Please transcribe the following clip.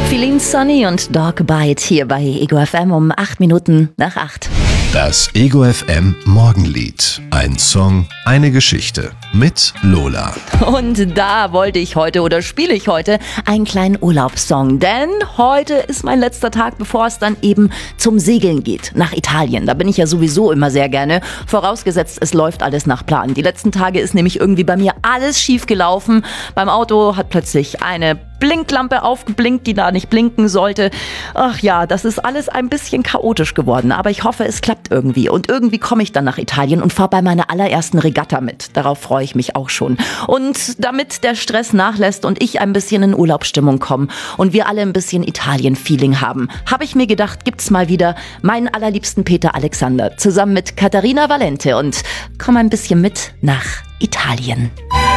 Feeling Sunny und Dog Bite hier bei Ego FM um 8 Minuten nach 8. Das Ego FM Morgenlied. Ein Song, eine Geschichte mit Lola. Und da spiele ich heute einen kleinen Urlaubssong, denn heute ist mein letzter Tag, bevor es dann eben zum Segeln geht, nach Italien. Da bin ich ja sowieso immer sehr gerne, vorausgesetzt es läuft alles nach Plan. Die letzten Tage ist nämlich irgendwie bei mir alles schief gelaufen. Beim Auto hat plötzlich eine Blinklampe aufgeblinkt, die da nicht blinken sollte. Ach ja, das ist alles ein bisschen chaotisch geworden, aber ich hoffe, es klappt irgendwie. Und irgendwie komme ich dann nach Italien und fahre bei meiner allerersten Regatta mit. Darauf freue ich mich auch schon. Und damit der Stress nachlässt und ich ein bisschen in Urlaubsstimmung komme und wir alle ein bisschen Italien-Feeling haben, habe ich mir gedacht, gibt's mal wieder meinen allerliebsten Peter Alexander zusammen mit Katharina Valente und komm ein bisschen mit nach Italien.